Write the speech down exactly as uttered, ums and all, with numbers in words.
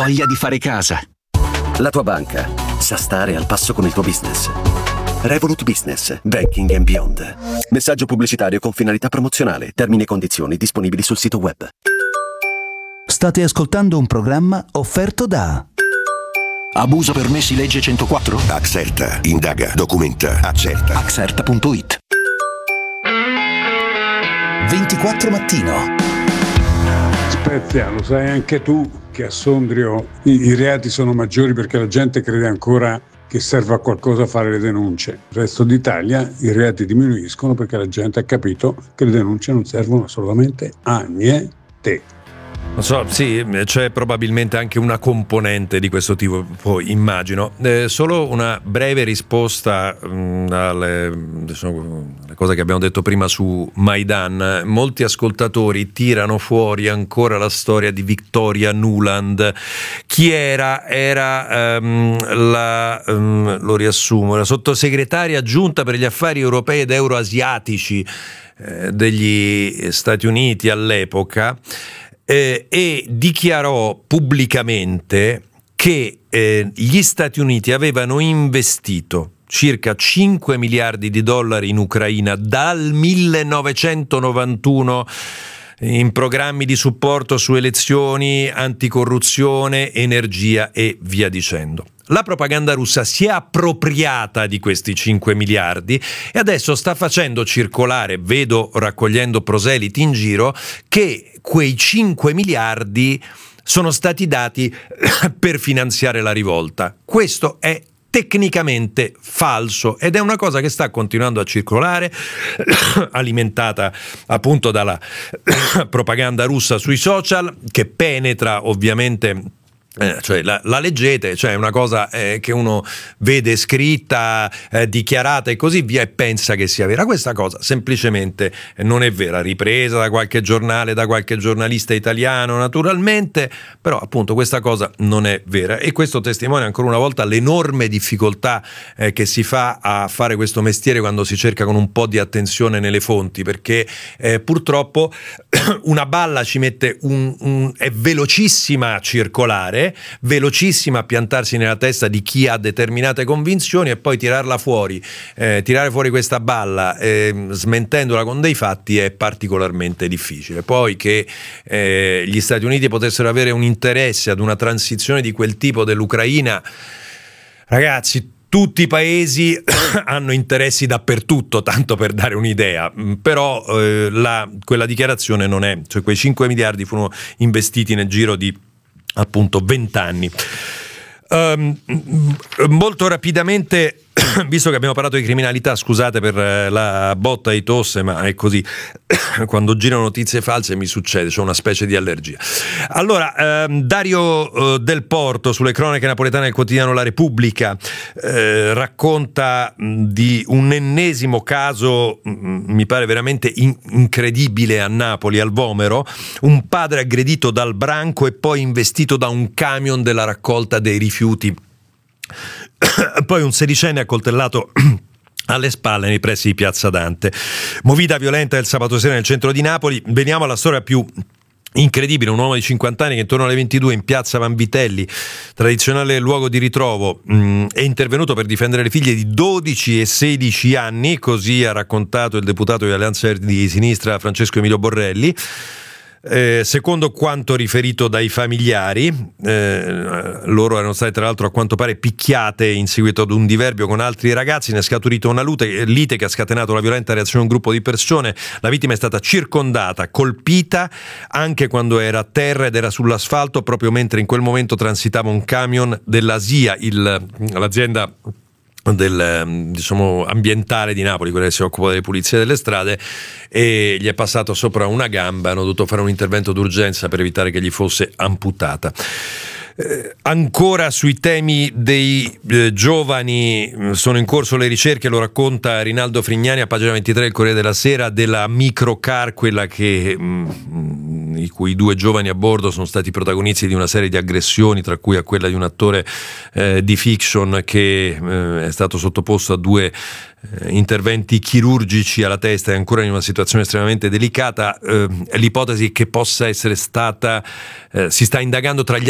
voglia di fare casa. La tua banca sa stare al passo con il tuo business. Revolut Business, Banking and Beyond. Messaggio pubblicitario con finalità promozionale. Termini e condizioni disponibili sul sito web. State ascoltando un programma offerto da Abuso permessi legge centoquattro? Axerta, indaga, documenta, accerta. Axerta punto it. ventiquattro Mattino. Spezia, lo sai anche tu che a Sondrio i, i reati sono maggiori perché la gente crede ancora che serva a qualcosa fare le denunce. Nel resto d'Italia i reati diminuiscono perché la gente ha capito che le denunce non servono assolutamente a niente. Non so, sì, c'è probabilmente anche una componente di questo tipo, poi immagino. Eh, solo una breve risposta mh, alle, diciamo, alle cose che abbiamo detto prima su Maidan. Molti ascoltatori tirano fuori ancora la storia di Victoria Nuland. Chi era? Era um, la, um, lo riassumo, la sottosegretaria aggiunta per gli affari europei ed euroasiatici eh, degli Stati Uniti all'epoca. Eh, e dichiarò pubblicamente che eh, gli Stati Uniti avevano investito circa cinque miliardi di dollari in Ucraina dal millenovecentonovantuno in programmi di supporto su elezioni, anticorruzione, energia e via dicendo. La propaganda russa si è appropriata di questi cinque miliardi e adesso sta facendo circolare, vedo raccogliendo proseliti in giro, che quei cinque miliardi sono stati dati per finanziare la rivolta. Questo è tecnicamente falso ed è una cosa che sta continuando a circolare, alimentata appunto dalla propaganda russa sui social, che penetra ovviamente. Eh, cioè la, la leggete, cioè è una cosa eh, che uno vede scritta, eh, dichiarata e così via e pensa che sia vera. Questa cosa semplicemente non è vera, ripresa da qualche giornale, da qualche giornalista italiano naturalmente, però appunto questa cosa non è vera e questo testimonia ancora una volta l'enorme difficoltà eh, che si fa a fare questo mestiere quando si cerca con un po' di attenzione nelle fonti, perché eh, purtroppo una balla ci mette un, un è velocissima a circolare, velocissima a piantarsi nella testa di chi ha determinate convinzioni e poi tirarla fuori, eh, tirare fuori questa balla eh, smentendola con dei fatti è particolarmente difficile. Poi che eh, gli Stati Uniti potessero avere un interesse ad una transizione di quel tipo dell'Ucraina, ragazzi, tutti i paesi hanno interessi dappertutto, tanto per dare un'idea, però eh, la, quella dichiarazione non è, cioè quei cinque miliardi furono investiti nel giro di appunto vent'anni. Um, molto rapidamente, visto che abbiamo parlato di criminalità, scusate per la botta di tosse, ma è così, quando girano notizie false mi succede, c'ho una specie di allergia. Allora, ehm, Dario eh, Del Porto sulle cronache napoletane del quotidiano La Repubblica eh, racconta mh, di un ennesimo caso, mh, mi pare veramente in- incredibile a Napoli, al Vomero, un padre aggredito dal branco e poi investito da un camion della raccolta dei rifiuti. Poi un sedicenne accoltellato alle spalle nei pressi di Piazza Dante. Movida violenta il sabato sera nel centro di Napoli. Veniamo alla storia più incredibile. Un uomo di cinquanta anni che intorno alle ventidue in Piazza Vanvitelli, tradizionale luogo di ritrovo, mh, è intervenuto per difendere le figlie di dodici e sedici anni, così ha raccontato il deputato di Alleanza di Sinistra Francesco Emilio Borrelli. Eh, secondo quanto riferito dai familiari, eh, loro erano state tra l'altro a quanto pare picchiate in seguito ad un diverbio con altri ragazzi, ne è scaturita una lute, lite che ha scatenato la violenta reazione di un gruppo di persone. La vittima è stata circondata, colpita anche quando era a terra ed era sull'asfalto proprio mentre in quel momento transitava un camion della S I A, il, l'azienda del diciamo ambientale di Napoli, quella che si occupa delle pulizie delle strade, e gli è passato sopra una gamba. Hanno dovuto fare un intervento d'urgenza per evitare che gli fosse amputata. Eh, ancora sui temi dei eh, giovani sono in corso le ricerche, lo racconta Rinaldo Frignani a pagina ventitré del Corriere della Sera, della microcar, quella che mh, i cui due giovani a bordo sono stati protagonisti di una serie di aggressioni, tra cui a quella di un attore eh, di fiction che eh, è stato sottoposto a due eh, interventi chirurgici alla testa, è ancora in una situazione estremamente delicata. Eh, l'ipotesi che possa essere stata, eh, si sta indagando tra gli